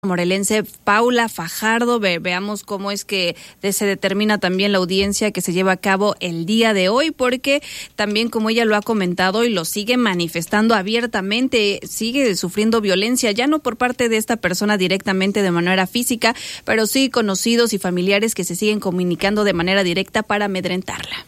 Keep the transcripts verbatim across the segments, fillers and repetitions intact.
morelense Paula Fajardo. Ve, veamos cómo es que de, se determina también la audiencia que se lleva a cabo el día de hoy, porque también, como ella lo ha comentado y lo sigue manifestando abiertamente, sigue sufriendo violencia, ya no por parte de esta persona directamente de manera física, pero sí conocidos y familiares que se siguen comunicando de manera directa para amedrentarla.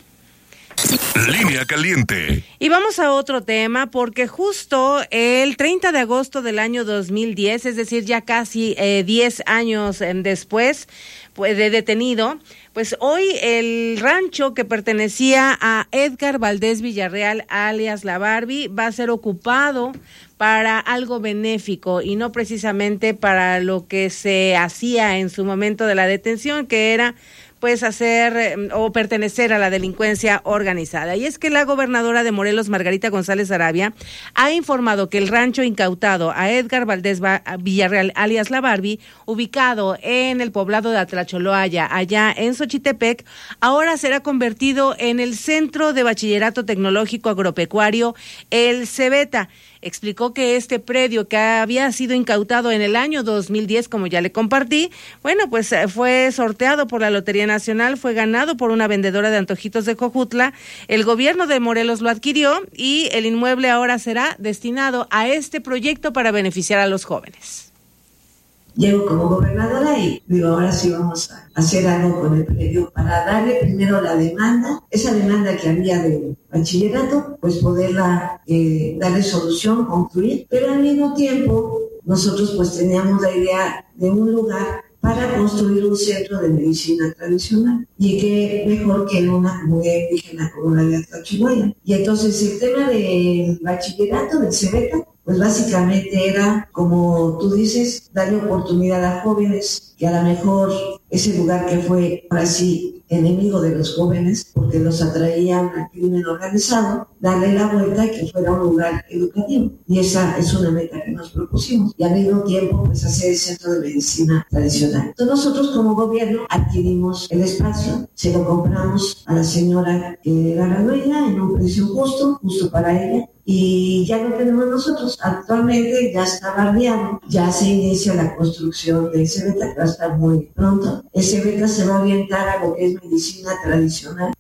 Línea Caliente. Y vamos a otro tema, porque justo el treinta de agosto del año dos mil diez, es decir, ya casi eh, diez años eh, después pues, de detenido, pues hoy el rancho que pertenecía a Edgar Valdés Villarreal, alias La Barbie, va a ser ocupado para algo benéfico y no precisamente para lo que se hacía en su momento de la detención, que era pues hacer eh, o pertenecer a la delincuencia organizada. Y es que la gobernadora de Morelos, Margarita González Arabia, ha informado que el rancho incautado a Edgar Valdés Villarreal, alias La Barbie, ubicado en el poblado de Atlacholoaya, allá en Xochitepec, ahora será convertido en el Centro de Bachillerato Tecnológico Agropecuario, el CEBETA. Explicó que este predio, que había sido incautado en el año dos mil diez, como ya le compartí, bueno, pues fue sorteado por la Lotería Nacional, fue ganado por una vendedora de antojitos de Jojutla, el gobierno de Morelos lo adquirió y el inmueble ahora será destinado a este proyecto para beneficiar a los jóvenes. Llego como gobernadora y digo, ahora sí vamos a hacer algo con el predio para darle primero la demanda, esa demanda que había de bachillerato, pues poderla eh, darle solución, concluir, pero al mismo tiempo nosotros pues teníamos la idea de un lugar para construir un centro de medicina tradicional, y que mejor que en una comunidad indígena como la de Atlacholoaya. Y entonces el tema del bachillerato, del CEBETA, pues básicamente era, como tú dices, darle oportunidad a jóvenes que a lo mejor ese lugar que fue ahora sí enemigo de los jóvenes porque los atraía al crimen organizado, darle la vuelta y que fuera un lugar educativo. Y esa es una meta que nos propusimos. Y al mismo tiempo, pues hacer el centro de medicina tradicional. Entonces nosotros como gobierno adquirimos el espacio, se lo compramos a la señora que era la dueña en un precio justo, justo para ella. Y ya lo tenemos nosotros. Actualmente ya está bardeado, ya se inicia la construcción del CEBETA, que va a estar muy pronto. El CEBETA se va a orientar a lo que es medicina tradicional.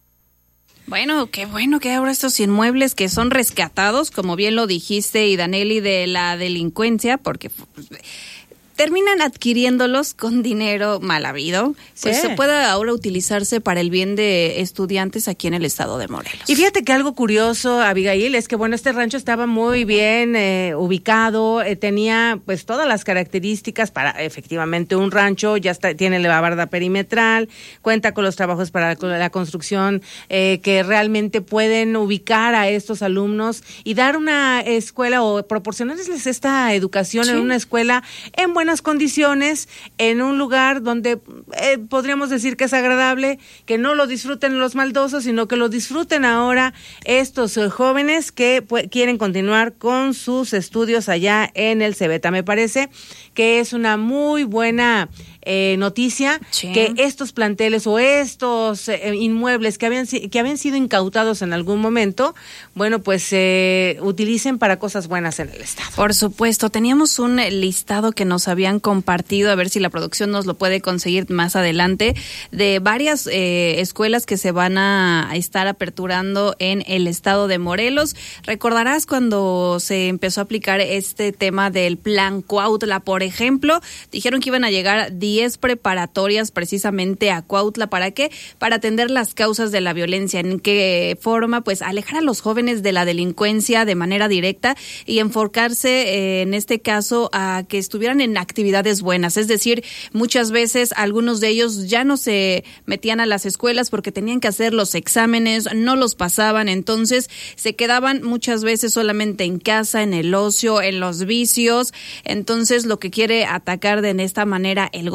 Bueno, qué bueno que ahora estos inmuebles que son rescatados, como bien lo dijiste, y Danelli, de la delincuencia, porque pues, terminan adquiriéndolos con dinero mal habido, pues sí, se puede ahora utilizarse para el bien de estudiantes aquí en el estado de Morelos. Y fíjate que algo curioso, Abigail, es que bueno, este rancho estaba muy bien eh, ubicado, eh, tenía pues todas las características para efectivamente un rancho, ya está, tiene la barda perimetral, cuenta con los trabajos para la construcción eh, que realmente pueden ubicar a estos alumnos y dar una escuela o proporcionarles esta educación, sí, en una escuela en buena buenas condiciones, en un lugar donde eh, podríamos decir que es agradable, que no lo disfruten los maldosos, sino que lo disfruten ahora estos eh, jóvenes que pues, quieren continuar con sus estudios allá en el CEBETA. Me parece que es una muy buena Eh, noticia, sí, que estos planteles o estos eh, inmuebles que habían que habían sido incautados en algún momento, bueno, pues se eh, utilicen para cosas buenas en el estado. Por supuesto, teníamos un listado que nos habían compartido, a ver si la producción nos lo puede conseguir más adelante, de varias eh, escuelas que se van a, a estar aperturando en el estado de Morelos. Recordarás cuando se empezó a aplicar este tema del plan Cuautla, por ejemplo, dijeron que iban a llegar diez preparatorias precisamente a Cuautla. ¿Para qué? Para atender las causas de la violencia. ¿En qué forma? Pues alejar a los jóvenes de la delincuencia de manera directa y enfocarse eh, en este caso a que estuvieran en actividades buenas. Es decir, muchas veces algunos de ellos ya no se metían a las escuelas porque tenían que hacer los exámenes, no los pasaban, entonces se quedaban muchas veces solamente en casa, en el ocio, en los vicios. Entonces lo que quiere atacar de esta manera el gobierno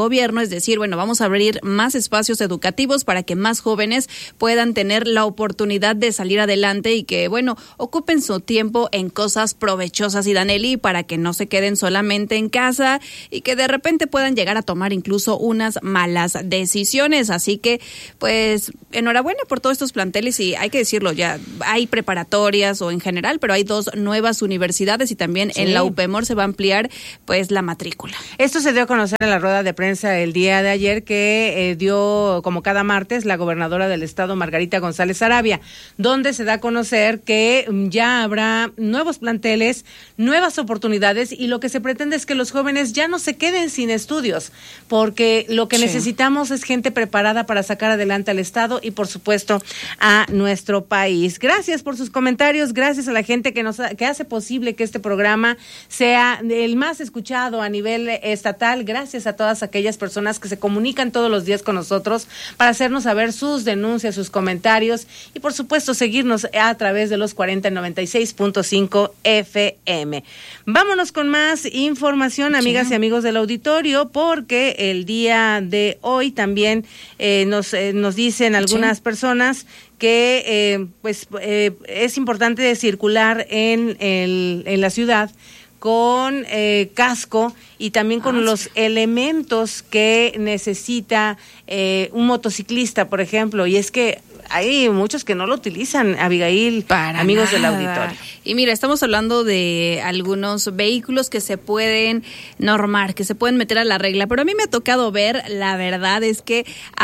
gobierno, es decir, bueno, vamos a abrir más espacios educativos para que más jóvenes puedan tener la oportunidad de salir adelante y que, bueno, ocupen su tiempo en cosas provechosas, y Danelli, para que no se queden solamente en casa y que de repente puedan llegar a tomar incluso unas malas decisiones. Así que, pues, enhorabuena por todos estos planteles, y hay que decirlo, ya hay preparatorias o en general, pero hay dos nuevas universidades y también sí. en la UPEMOR se va a ampliar, pues, la matrícula. Esto se dio a conocer en la rueda de prensa el día de ayer que eh, dio, como cada martes, la gobernadora del estado, Margarita González Arabia, donde se da a conocer que ya habrá nuevos planteles, nuevas oportunidades, y lo que se pretende es que los jóvenes ya no se queden sin estudios, porque lo que sí. necesitamos es gente preparada para sacar adelante al estado y, por supuesto, a nuestro país. Gracias por sus comentarios, gracias a la gente que nos que hace posible que este programa sea el más escuchado a nivel estatal. Gracias a todas aquellas personas que se comunican todos los días con nosotros para hacernos saber sus denuncias, sus comentarios y, por supuesto, seguirnos a través de los cuarenta noventa y seis punto cinco F M. Vámonos con más información, amigas sí. y amigos del auditorio, porque el día de hoy también eh, nos, eh, nos dicen algunas sí. personas que eh, pues eh, es importante circular en, el, en la ciudad con eh, casco y también con ah, los sí. elementos que necesita eh, un motociclista, por ejemplo, y es que hay muchos que no lo utilizan, Abigail, para amigos nada. Del auditorio. Y mira, estamos hablando de algunos vehículos que se pueden normar, que se pueden meter a la regla, pero a mí me ha tocado ver, la verdad es que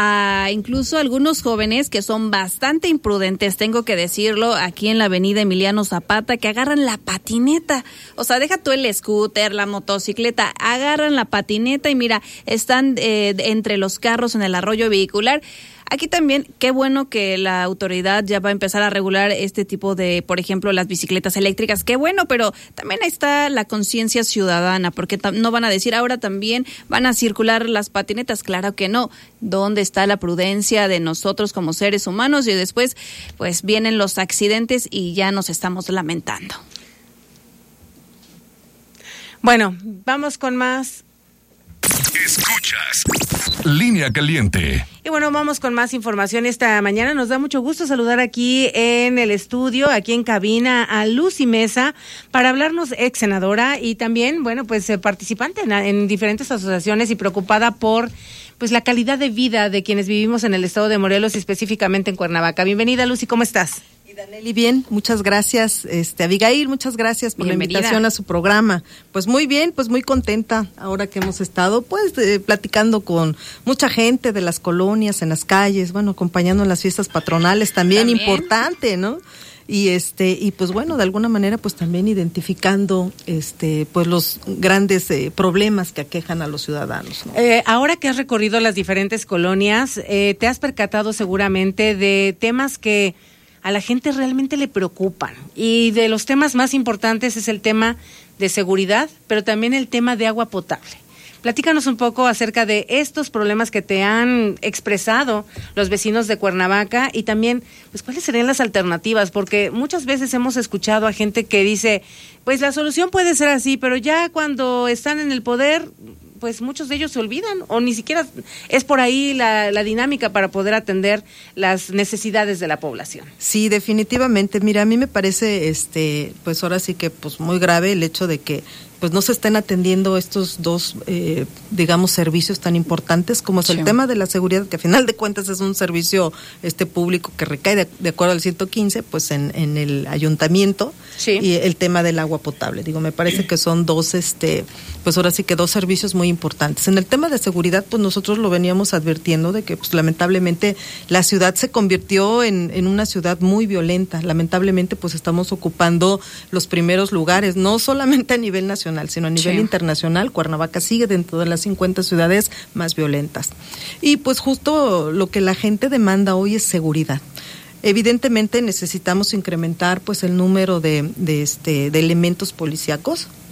a incluso algunos jóvenes que son bastante imprudentes, tengo que decirlo, aquí en la avenida Emiliano Zapata, que agarran la patineta, o sea, deja tú el scooter, la motocicleta, agarran la patineta y mira, están eh, entre los carros en el arroyo vehicular. Aquí también, qué bueno que la autoridad ya va a empezar a regular este tipo de, por ejemplo, las bicicletas eléctricas. Qué bueno, pero también ahí está la conciencia ciudadana, porque no van a decir ahora también van a circular las patinetas. Claro que no. ¿Dónde está la prudencia de nosotros como seres humanos? Y después, pues, vienen los accidentes y ya nos estamos lamentando. Bueno, vamos con más. Escuchas Línea Caliente. Y bueno, vamos con más información esta mañana. Nos da mucho gusto saludar aquí en el estudio, aquí en cabina, a Lucy Mesa, para hablarnos, ex senadora y también, bueno, pues eh, participante en, en diferentes asociaciones y preocupada por pues la calidad de vida de quienes vivimos en el estado de Morelos y específicamente en Cuernavaca. Bienvenida, Lucy, ¿cómo estás? Danelli, bien, muchas gracias, este Abigail, muchas gracias por Bienvenida. La invitación a su programa. Pues muy bien, pues muy contenta ahora que hemos estado pues eh, platicando con mucha gente de las colonias, en las calles, bueno, acompañando en las fiestas patronales también, ¿También? importante, ¿no? Y este y pues bueno, de alguna manera pues también identificando este pues los grandes eh, problemas que aquejan a los ciudadanos, ¿no? Eh, ahora que has recorrido las diferentes colonias, eh, te has percatado seguramente de temas que a la gente realmente le preocupan, y de los temas más importantes es el tema de seguridad, pero también el tema de agua potable. Platícanos un poco acerca de estos problemas que te han expresado los vecinos de Cuernavaca y también, pues, cuáles serían las alternativas, porque muchas veces hemos escuchado a gente que dice, pues la solución puede ser así, pero ya cuando están en el poder, pues muchos de ellos se olvidan o ni siquiera es por ahí la, la dinámica para poder atender las necesidades de la población. Sí, definitivamente. Mira, a mí me parece, este, pues ahora sí que pues muy grave el hecho de que pues no se estén atendiendo estos dos, eh, digamos, servicios tan importantes como es sí. el tema de la seguridad, que a final de cuentas es un servicio este público que recae de, de acuerdo al ciento quince, pues en, en el ayuntamiento, sí. y el tema del agua potable. Digo, me parece que son dos, este, pues ahora sí que dos servicios muy importantes. En el tema de seguridad, pues nosotros lo veníamos advirtiendo de que, pues lamentablemente, la ciudad se convirtió en, en una ciudad muy violenta. Lamentablemente, pues estamos ocupando los primeros lugares, no solamente a nivel nacional, sino a nivel sí. internacional. Cuernavaca sigue dentro de las cincuenta ciudades más violentas. Y pues justo lo que la gente demanda hoy es seguridad. Evidentemente necesitamos incrementar pues el número de, de este de elementos policíacos.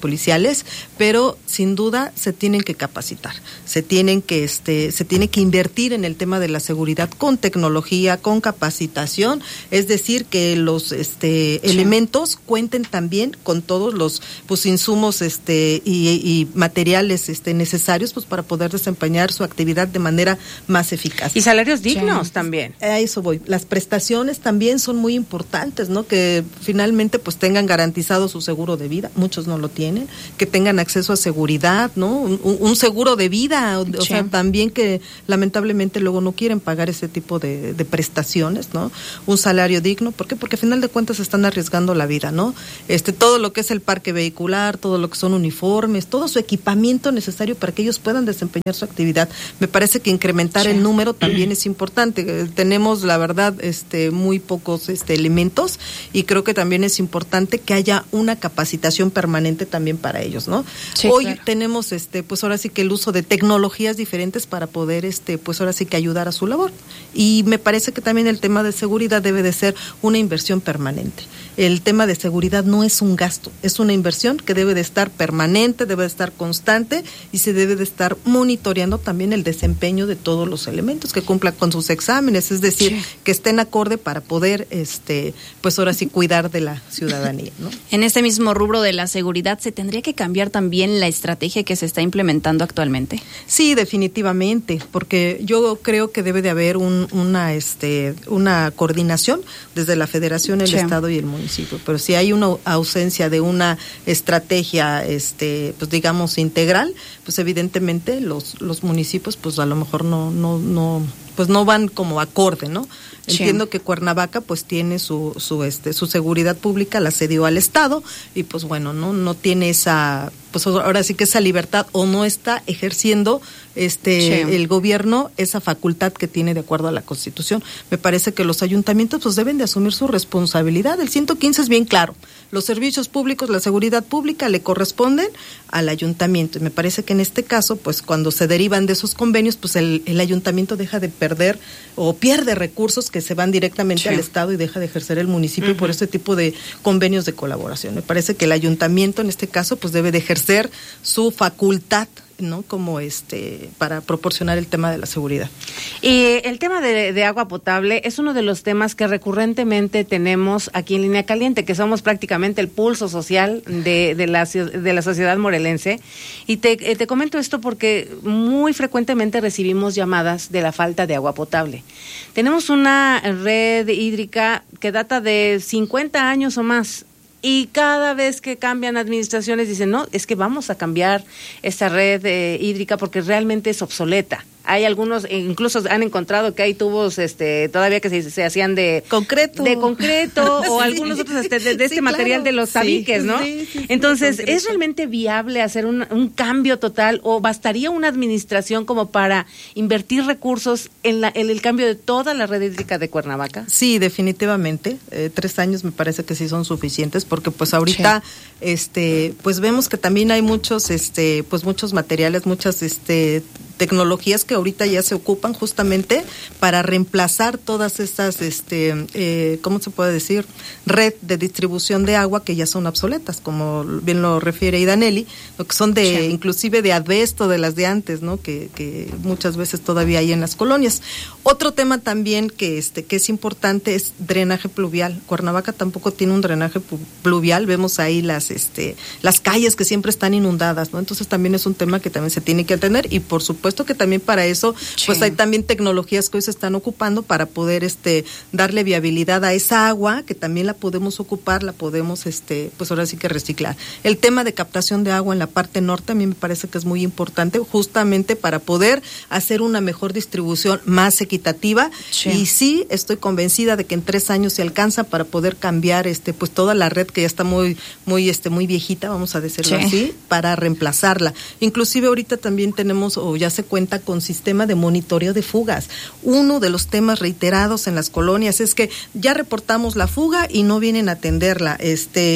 policiales, pero sin duda se tienen que capacitar, se tienen que este se tiene que invertir en el tema de la seguridad con tecnología, con capacitación, es decir, que los este sí. elementos cuenten también con todos los pues insumos este y, y materiales este necesarios pues para poder desempeñar su actividad de manera más eficaz. Y salarios dignos sí. también. A eso voy. Las prestaciones también son muy importantes, ¿no? Que finalmente pues tengan garantizado su seguro de vida, muchos no lo tienen, que tengan acceso a seguridad, ¿no? Un, un seguro de vida, o, sí. o sea, también que lamentablemente luego no quieren pagar ese tipo de, de prestaciones, ¿no? Un salario digno, ¿por qué? Porque al final de cuentas están arriesgando la vida, ¿no? Este, todo lo que es el parque vehicular, todo lo que son uniformes, todo su equipamiento necesario para que ellos puedan desempeñar su actividad. Me parece que incrementar sí. el número también es importante. Tenemos, la verdad, este, muy pocos este, elementos y creo que también es importante que haya una capacitación permanente también para ellos, ¿no? Sí, Hoy claro. tenemos, este, pues ahora sí que el uso de tecnologías diferentes para poder, este, pues ahora sí que ayudar a su labor. Y me parece que también el tema de seguridad debe de ser una inversión permanente. El tema de seguridad no es un gasto, es una inversión que debe de estar permanente, debe de estar constante y se debe de estar monitoreando también el desempeño de todos los elementos, que cumplan con sus exámenes, es decir, sí. que estén acorde para poder, este, pues ahora sí cuidar de la ciudadanía, ¿no? En este mismo rubro de la seguridad, ¿se tendría que cambiar también la estrategia que se está implementando actualmente? Sí, definitivamente, porque yo creo que debe de haber un, una, este, una coordinación desde la Federación, el sí. Estado y el municipio. Pero si hay una ausencia de una estrategia, este, pues digamos integral, pues evidentemente los los municipios, pues a lo mejor no no no, pues no van como acorde, ¿no? Entiendo sí. que Cuernavaca pues tiene su su este su seguridad pública, la cedió al Estado y pues bueno, no no tiene esa pues ahora sí que esa libertad o no está ejerciendo este sí. el gobierno esa facultad que tiene de acuerdo a la Constitución. Me parece que los ayuntamientos pues deben de asumir su responsabilidad. El ciento quince es bien claro. Los servicios públicos, la seguridad pública le corresponden al ayuntamiento. Y me parece que en este caso, pues cuando se derivan de esos convenios, pues el, el ayuntamiento deja de perder o pierde recursos que se van directamente sí. al Estado y deja de ejercer el municipio uh-huh. por este tipo de convenios de colaboración. Me parece que el ayuntamiento en este caso pues debe de ejercer su facultad, ¿no? Como este para proporcionar el tema de la seguridad. Y el tema de, de agua potable es uno de los temas que recurrentemente tenemos aquí en Línea Caliente, que somos prácticamente el pulso social de, de la de la sociedad morelense. Y te, te comento esto porque muy frecuentemente recibimos llamadas de la falta de agua potable. Tenemos una red hídrica que data de cincuenta años o más. Y cada vez que cambian administraciones dicen, no, es que vamos a cambiar esta red eh, hídrica porque realmente es obsoleta. Hay algunos, incluso han encontrado que hay tubos este todavía que se, se hacían de concreto, de concreto o sí. algunos otros este, de, de este sí, material claro. de los tabiques, sí, ¿no? Sí, sí, sí, Entonces, ¿es realmente viable hacer un, un cambio total o bastaría una administración como para invertir recursos en, la, en el cambio de toda la red hídrica de Cuernavaca? Sí, definitivamente. Eh, tres años me parece que sí son suficientes porque pues ahorita sí. este pues vemos que también hay muchos este pues muchos materiales, muchas este tecnologías que ahorita ya se ocupan justamente para reemplazar todas estas, este, eh, ¿cómo se puede decir? Red de distribución de agua que ya son obsoletas, como bien lo refiere Idaneli, lo que son de, sí. inclusive de asbesto, de las de antes, ¿no? Que, que muchas veces todavía hay en las colonias. Otro tema también que, este, que es importante es drenaje pluvial. Cuernavaca tampoco tiene un drenaje pluvial, vemos ahí las, este, las calles que siempre están inundadas, ¿no? Entonces también es un tema que también se tiene que atender y por supuesto que también para eso sí. pues hay también tecnologías que hoy se están ocupando para poder este darle viabilidad a esa agua que también la podemos ocupar, la podemos este pues ahora sí que reciclar. El tema de captación de agua en la parte norte a mí me parece que es muy importante justamente para poder hacer una mejor distribución más equitativa sí. y sí estoy convencida de que en tres años se alcanza para poder cambiar este pues toda la red que ya está muy muy este muy viejita, vamos a decirlo sí. así, para reemplazarla. Inclusive ahorita también tenemos o ya se cuenta con sistema de monitoreo de fugas. Uno de los temas reiterados en las colonias es que ya reportamos la fuga y no vienen a atenderla. Este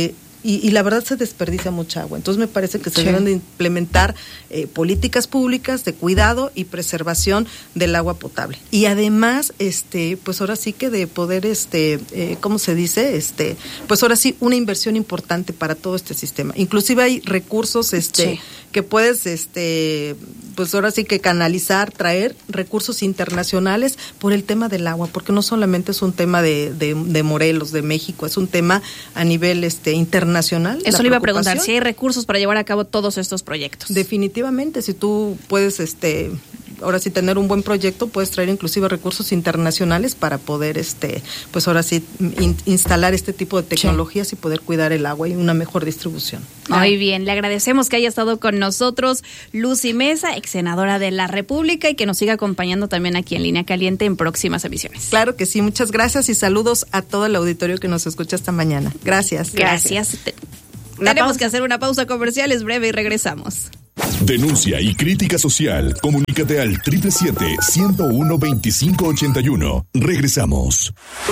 y, y la verdad se desperdicia mucha agua. Entonces me parece que se sí. deben de implementar eh, políticas públicas de cuidado y preservación del agua potable. Y además, este, pues ahora sí que de poder, este, eh, ¿cómo se dice? Este, pues ahora sí una inversión importante para todo este sistema. Inclusive hay recursos, este, sí. que puedes, este, pues ahora sí que canalizar, traer recursos internacionales por el tema del agua, porque no solamente es un tema de, de, de Morelos, de México, es un tema a nivel este internacional. Eso le iba a preguntar, si hay recursos para llevar a cabo todos estos proyectos. Definitivamente, si tú puedes, este, ahora sí tener un buen proyecto, puedes traer inclusive recursos internacionales para poder, este, pues ahora sí in, instalar este tipo de tecnologías sí. y poder cuidar el agua y una mejor distribución. Muy bien, le agradecemos que haya estado con nosotros Lucy Mesa, ex senadora de la República, y que nos siga acompañando también aquí en Línea Caliente en próximas emisiones. Claro que sí, muchas gracias y saludos a todo el auditorio que nos escucha esta mañana. Gracias. Gracias. gracias. Tenemos pausa. que hacer una pausa comercial, es breve y regresamos. Denuncia y crítica social. Comunícate al siete siete siete, uno cero uno, dos cinco ocho uno. Regresamos.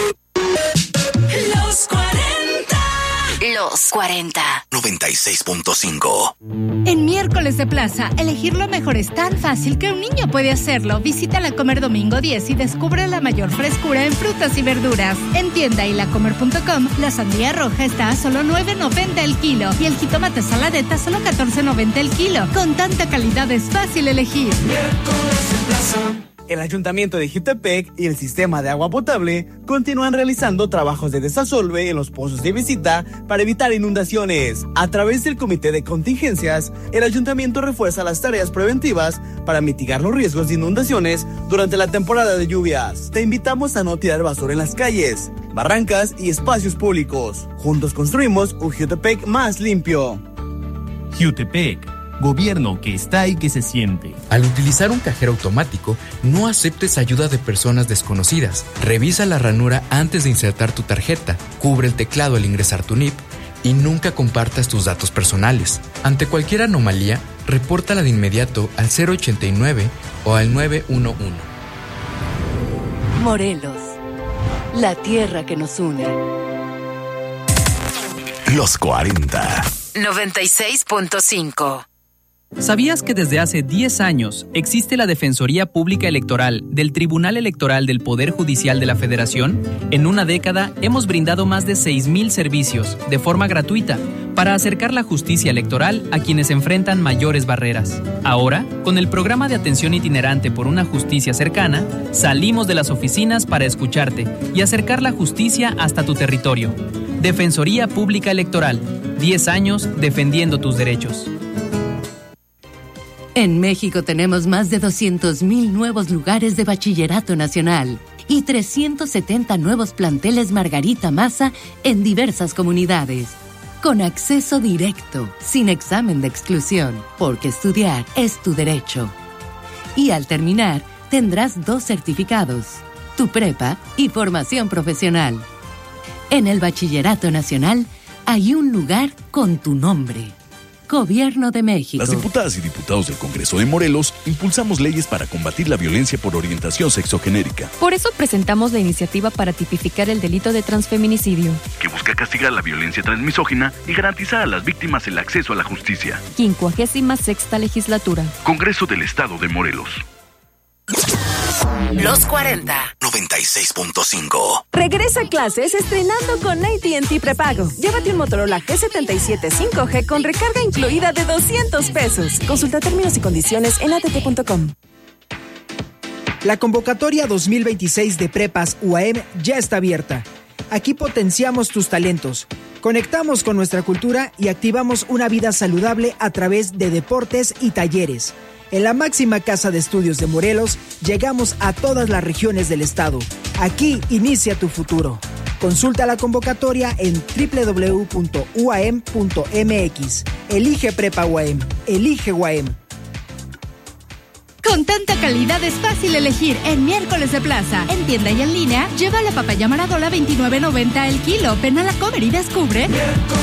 Los cuarenta. Los cuarenta. noventa y seis punto cinco. En Miércoles de Plaza, elegir lo mejor es tan fácil que un niño puede hacerlo. Visita La Comer Domingo diez y descubre la mayor frescura en frutas y verduras. En tienda y la comer punto com, la sandía roja está a solo nueve noventa el kilo y el jitomate saladeta solo catorce noventa el kilo. Con tanta calidad es fácil elegir. Miércoles de Plaza. El Ayuntamiento de Jutepec y el Sistema de Agua Potable continúan realizando trabajos de desasolve en los pozos de visita para evitar inundaciones. A través del Comité de Contingencias, el Ayuntamiento refuerza las tareas preventivas para mitigar los riesgos de inundaciones durante la temporada de lluvias. Te invitamos a no tirar basura en las calles, barrancas y espacios públicos. Juntos construimos un Jutepec más limpio. Jutepec. Gobierno que está y que se siente. Al utilizar un cajero automático, no aceptes ayuda de personas desconocidas. Revisa la ranura antes de insertar tu tarjeta. Cubre el teclado al ingresar tu N I P y nunca compartas tus datos personales. Ante cualquier anomalía, repórtala de inmediato al cero ochenta y nueve o al nueve uno uno. Morelos, la tierra que nos une. Los cuarenta. noventa y seis punto cinco. ¿Sabías que desde hace diez años existe la Defensoría Pública Electoral del Tribunal Electoral del Poder Judicial de la Federación? En una década hemos brindado más de seis mil servicios de forma gratuita para acercar la justicia electoral a quienes enfrentan mayores barreras. Ahora, con el programa de atención itinerante por una justicia cercana, salimos de las oficinas para escucharte y acercar la justicia hasta tu territorio. Defensoría Pública Electoral, diez años defendiendo tus derechos. En México tenemos más de doscientos mil nuevos lugares de bachillerato nacional y trescientos setenta nuevos planteles Margarita Maza en diversas comunidades. Con acceso directo, sin examen de exclusión, porque estudiar es tu derecho. Y al terminar, tendrás dos certificados, tu prepa y formación profesional. En el Bachillerato Nacional hay un lugar con tu nombre. Gobierno de México. Las diputadas y diputados del Congreso de Morelos impulsamos leyes para combatir la violencia por orientación sexogenérica. Por eso presentamos la iniciativa para tipificar el delito de transfeminicidio, que busca castigar la violencia transmisógina y garantizar a las víctimas el acceso a la justicia. quincuagésima sexta legislatura. Congreso del Estado de Morelos. Los cuarenta. noventa y seis punto cinco. Regresa a clases estrenando con A T and T Prepago. Llévate un Motorola G setenta y siete cinco G con recarga incluida de doscientos pesos. Consulta términos y condiciones en a t t punto com. La convocatoria dos mil veintiséis de Prepas U A M ya está abierta. Aquí potenciamos tus talentos, conectamos con nuestra cultura y activamos una vida saludable a través de deportes y talleres. En la máxima casa de estudios de Morelos, llegamos a todas las regiones del estado. Aquí inicia tu futuro. Consulta la convocatoria en doble u doble u doble u punto u a m punto m x. Elige Prepa U A M. Elige U A M. Con tanta calidad es fácil elegir en Miércoles de Plaza. En tienda y en línea, lleva la papaya Maradola veintinueve noventa el kilo. Ven a La Comer y descubre